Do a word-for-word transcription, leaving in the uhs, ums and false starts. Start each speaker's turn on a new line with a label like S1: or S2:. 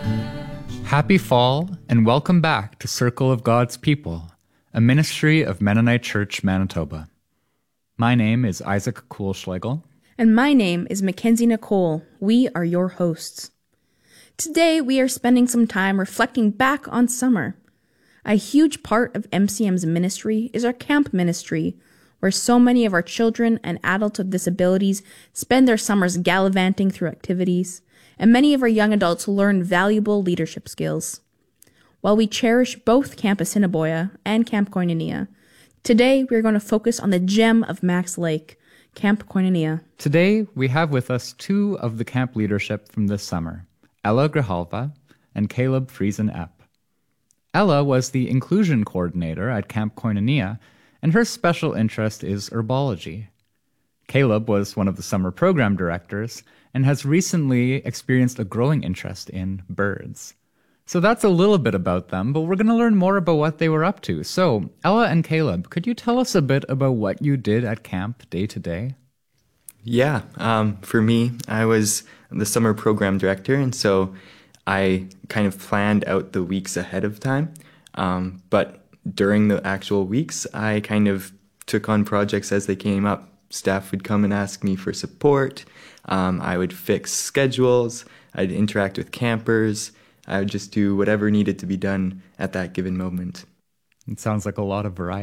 S1: Happy fall, and welcome back to Circle of God's People, a ministry of Mennonite Church, Manitoba. My name is Isaac Kohlschlegel.
S2: And my name is Mackenzie Nicole. We are your hosts. Today, we are spending some time reflecting back on summer. A huge part of M C M's ministry is our camp ministry, where so many of our children and adults with disabilities spend their summers gallivanting through activities, and many of our young adults learn valuable leadership skills. While we cherish both Camp Assiniboia and Camp Koinonia, today we are going to focus on the gem of Max Lake, Camp Koinonia.
S1: Today, we have with us two of the camp leadership from this summer, Ella Grijalva and Caleb Friesen-Epp. Ella was the inclusion coordinator at Camp Koinonia, and her special interest is herbology. Caleb was one of the summer program directors and has recently experienced a growing interest in birds. So that's a little bit about them, but we're going to learn more about what they were up to. So, Ella and Caleb, could you tell us a bit about what you did at camp day to day?
S3: Yeah, um, for me, I was the summer program director, and so I kind of planned out the weeks ahead of time. Um, but during the actual weeks, I kind of took on projects as they came up. Staff would come and ask me for support. Um, I would fix schedules. I'd interact with campers. I would just do whatever needed to be done at that given moment.
S1: It sounds like a lot of variety.